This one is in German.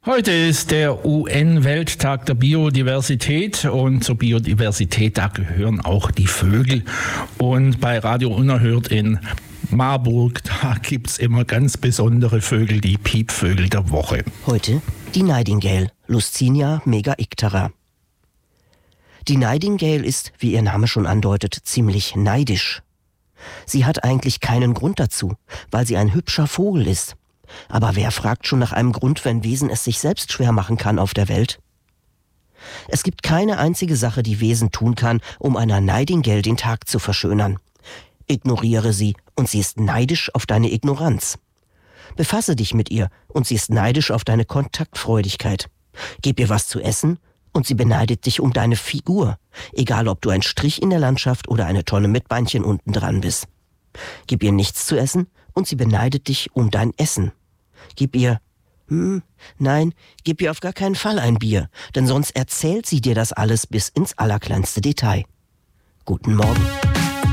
Heute ist der UN-Welttag der Biodiversität und zur Biodiversität, da gehören auch die Vögel. Und bei Radio Unerhört in Marburg, da gibt's immer ganz besondere Vögel, die Piepvögel der Woche. Heute die Nightingale, Luscinia megaictera. Die Nightingale ist, wie ihr Name schon andeutet, ziemlich neidisch. Sie hat eigentlich keinen Grund dazu, weil sie ein hübscher Vogel ist. Aber wer fragt schon nach einem Grund, wenn Wesen es sich selbst schwer machen kann auf der Welt? Es gibt keine einzige Sache, die Wesen tun kann, um einer Nightingale den Tag zu verschönern. Ignoriere sie und sie ist neidisch auf deine Ignoranz. Befasse dich mit ihr und sie ist neidisch auf deine Kontaktfreudigkeit. Gib ihr was zu essen und sie beneidet dich um deine Figur, egal ob du ein Strich in der Landschaft oder eine Tonne mit Beinchen unten dran bist. Gib ihr nichts zu essen und sie beneidet dich um dein Essen. Gib ihr, gib ihr auf gar keinen Fall ein Bier, denn sonst erzählt sie dir das alles bis ins allerkleinste Detail. Guten Morgen.